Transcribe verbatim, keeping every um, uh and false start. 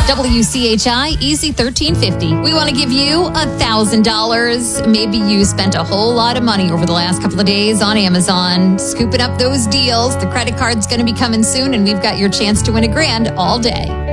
W C H I Easy thirteen fifty. We want to give you one thousand dollars. Maybe you spent a whole lot of money over the last couple of days on Amazon, scooping up those deals. The credit card's going to be coming soon, and we've got your chance to win a grand all day.